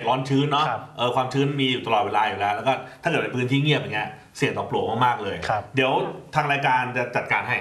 ร้อนชื้นเนาะความชื้นมีอยู่ตลอดเวลาอยู่แล้วก็ถ้าเกิดเป็นพื้นที่เงียบอย่างเงี้ยเสี่ยงต่อปลวกมากๆเลยเดี๋ยวทางรายการจะจัดการให้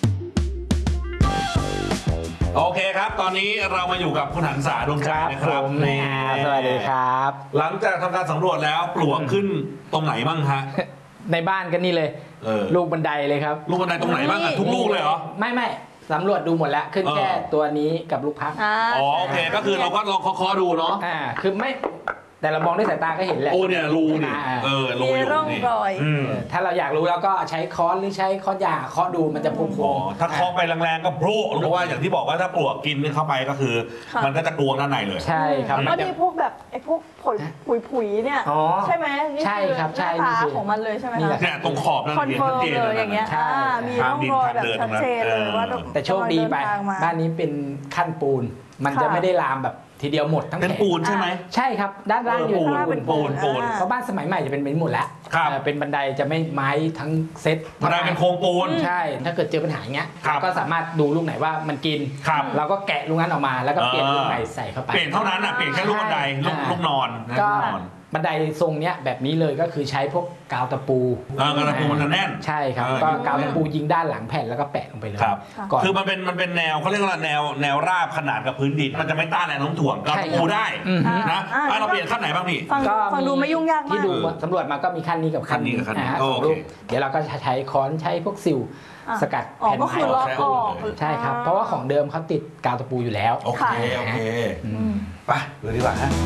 โอเคครับตอนนี้เรามาอยู่กับคุณหันษาดวงใจนะครับสวัสดีครับหลังจากทำการสำรวจแล้วปลวกขึ้นตรงไหนบ้างฮะในบ้านก็นี่เลยลูกบันไดเลยครับลูกบันไดตรงไหนบ้างอ่ะทุกลูกเลยเหรอไม่สำรวจดูหมดแล้วขึ้นแค่ตัวนี้กับลูกพักโอเคก็คือเราก็ลองเคาะดูเนาะคือไม่แต่เรามองด้วยสายตาก็เห็นแหละโอ้เนี่ยรูนี่รูอยู่นี่ถ้าเราอยากรู้เราก็ใช้ค้อนหรือใช้ค้อนยาเคาะดูมันจะพุ่งถ้าเคาะไปแรงๆก็โผล่เพราะว่าอย่างที่บอกว่าถ้าปลวกกินเข้าไปก็คือมันก็จะกรวงด้านในเลยใช่ครับก็มีพวกแบบไอ้พวกผุยเนี่ยใช่ไหมใช่ครับใช่ของมันเลยใช่ไหมเนี่ยตรงขอบนั่นคอนเฟิร์มเลยอย่างเงี้ยมีร่องรอยแบบชัดเจนเลยว่าแต่โชคดีไปบ้านนี้เป็นขั้นปูนมันจะไม่ได้ลามแบบทีเดียวหมดทั้งเป็นปูนใช่ไหมใช่ครับด้านล่างอยู่ปูนเพราะบ้านสมัยใหม่จะเป็นแบบนี้หมดแล้วเป็นบันไดจะไม่ไม้ทั้งเซตบันไดเป็นโครงปูนใช่ถ้าเกิดเจอปัญหาอย่างเงี้ยก็สามารถดูลูกไหนว่ามันกินเราก็แกะลูกนั้นออกมาแล้วก็เปลี่ยนลูกใหม่ใส่เข้าไปเปลี่ยนเท่านั้นเปลี่ยนแค่ลูกบันไดลูกนอนก็บันไดทรงเนี้ยแบบนี้เลยก็คือใช้พวกกาวตะปูกาวตะปูมันจะแน่นใช่ครับก็กาวตะปูยิงด้านหลังแผ่นแล้วก็แปะลงไปเลยคือมันเป็นแนวเขาเรียกว่าแนวราบขนาดกับพื้นดินมันจะไม่ต้านแรงโน้มถ่วงกาวตะปูได้นะเราเปลี่ยนขั้นไหนบ้างพี่ฟังดูไม่ยุ่งยากมากที่ดูสำรวจมาก็มีขั้นนี้กับขั้นนี้นะเดี๋ยวเราก็ใช้ค้อนใช้พวกซิลสกัดแผ่นไม้ออกใช่ครับเพราะว่าของเดิมเขาติดกาวตะปูอยู่แล้วโอเคไปเลยดีกว่าฮะ